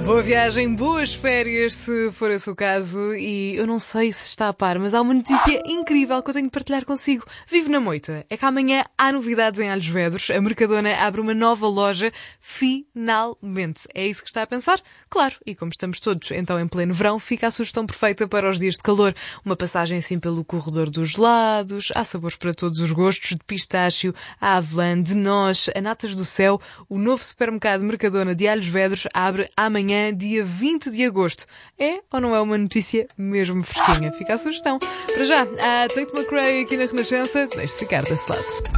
Boa viagem, boas férias, se for esse o caso. E eu não sei se está a par, mas há uma notícia incrível que eu tenho de partilhar consigo. Vivo na moita. É que amanhã há novidades em Alhos Vedros. A Mercadona abre uma nova loja, finalmente. É isso que está a pensar? Claro, e como estamos todos então em pleno verão, fica a sugestão perfeita para os dias de calor. Uma passagem assim pelo corredor dos gelados, há sabores para todos os gostos, de pistácio, a avelã, de noz, a natas do céu. O novo supermercado Mercadona de Alhos Vedros abre amanhã, dia 20 de agosto. É ou não é uma notícia mesmo fresquinha? Fica a sugestão. Para já, a Tate McRae aqui na Renascença. Deixe-se ficar desse lado.